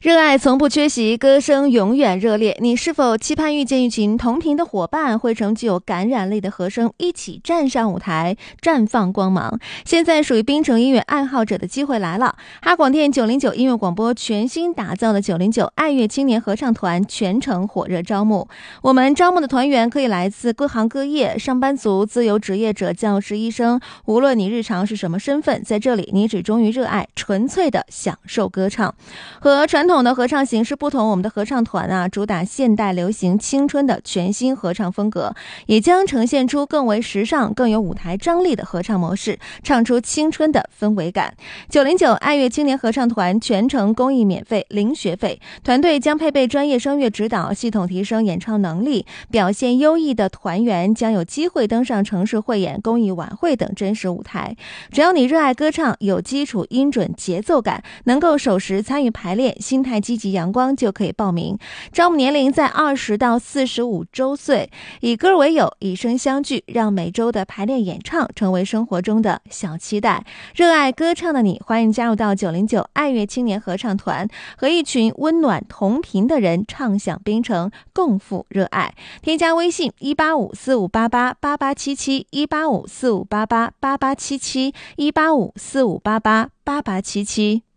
热爱从不缺席，歌声永远热烈。你是否期盼遇见一群同频的伙伴，汇成具有感染力的和声，一起站上舞台，绽放光芒？现在属于槟城音乐爱好者的机会来了！哈广电909音乐广播全新打造的909爱乐青年合唱团全程火热招募。我们招募的团员可以来自各行各业，上班族、自由职业者、教师、医生，无论你日常是什么身份，在这里你只忠于热爱，纯粹的享受歌唱。和传统的合唱形式不同，我们的合唱团主打现代流行青春的全新合唱风格，也将呈现出更为时尚、更有舞台张力的合唱模式，唱出青春的氛围感。909爱乐青年合唱团全程公益免费，零学费，团队将配备专业声乐指导，系统提升演唱能力，表现优异的团员将有机会登上城市汇演、公益晚会等真实舞台。只要你热爱歌唱，有基础音准节奏感，能够守时参与排练，心态积极阳光，就可以报名。招募年龄在20到45周岁，以歌为友，以声相聚，让每周的排练演唱成为生活中的小期待。热爱歌唱的你，欢迎加入到909爱乐青年合唱团，和一群温暖同频的人唱响槟城，共赴热爱。添加微信18545888877 18545888877 18545888877。